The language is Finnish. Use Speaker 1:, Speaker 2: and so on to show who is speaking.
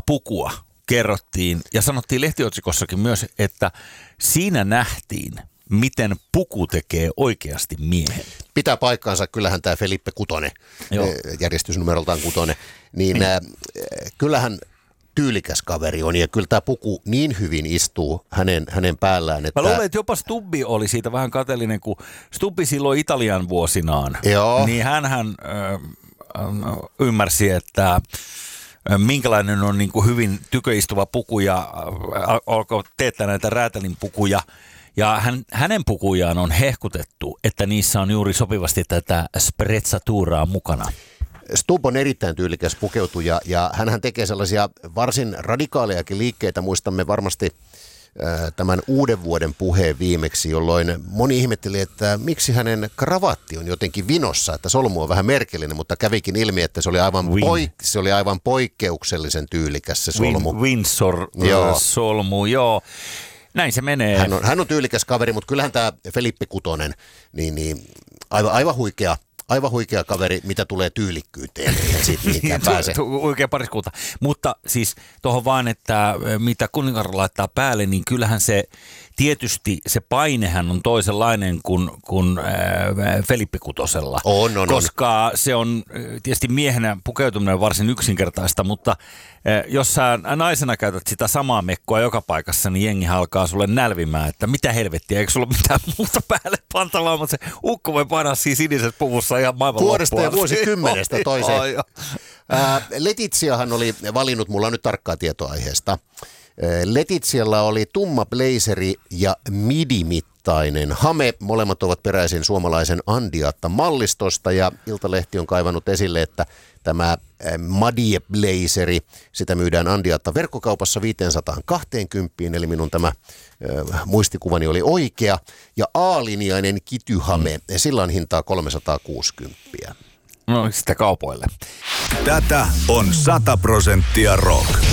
Speaker 1: pukua kerrottiin ja sanottiin lehtiotsikossakin myös, että siinä nähtiin, miten puku tekee oikeasti miehen.
Speaker 2: Pitää paikkaansa, kyllähän tämä Felipe Kutonen, järjestysnumeroltaan Kutonen, niin kyllähän tyylikäs kaveri on ja kyllä tämä puku niin hyvin istuu hänen päällään. Että
Speaker 1: mä luulen, että jopa Stubbi oli siitä vähän kateellinen, kun Stubbi silloin Italian vuosinaan, niin hänhän ymmärsi, että minkälainen on niin kuin hyvin tyköistuva puku ja alkoi teettää näitä räätälin pukuja. Ja hänen pukujaan on hehkutettu, että niissä on juuri sopivasti tätä sprezzaturaa mukana.
Speaker 2: Stubb on erittäin tyylikäs pukeutuja ja hänhän tekee sellaisia varsin radikaalejakin liikkeitä. Muistamme varmasti tämän uuden vuoden puheen viimeksi, jolloin moni ihmetteli, että miksi hänen kravatti on jotenkin vinossa, että solmu on vähän merkillinen, mutta kävikin ilmi, että se oli aivan poikkeuksellisen tyylikäs se solmu.
Speaker 1: Windsor-solmu, joo. Näin se menee.
Speaker 2: Hän on tyylikäs kaveri, mutta kyllähän tämä Felipe Kutonen, niin aivan huikea kaveri, mitä tulee tyylikkyyteen. Eihän siitä mihinkään pääse.
Speaker 1: Oikea pariskunta. Mutta siis tuohon vaan, että mitä kuningatar laittaa päälle, niin kyllähän se tietysti se painehän on toisenlainen kuin Felipe Kutosella.
Speaker 2: On.
Speaker 1: Koska se on tietysti miehenä pukeutuminen varsin yksinkertaista, mutta jos sä naisena käytät sitä samaa mekkoa joka paikassa, niin jengi alkaa sulle nälvimään, että mitä helvettiä, eikö sulla mitään muuta päälle pantavaa, mutta se ukko voi painaa siinä sinisessä puvussa ihan maailman
Speaker 2: vuodesta ja vuosikymmenestä toiseen. Letiziahan oli valinnut, mulla on nyt tarkkaa tietoa aiheesta. Letizialla oli tumma blazeri ja midimittainen hame. Molemmat ovat peräisin suomalaisen Andiatta-mallistosta ja Iltalehti on kaivannut esille, että tämä Madie blazeri, sitä myydään Andiatta verkkokaupassa 520, eli minun tämä muistikuvani oli oikea. Ja A-linjainen kityhame, sillä on hintaa 360.
Speaker 1: No sitä kaupoille.
Speaker 3: Tätä on 100% rock.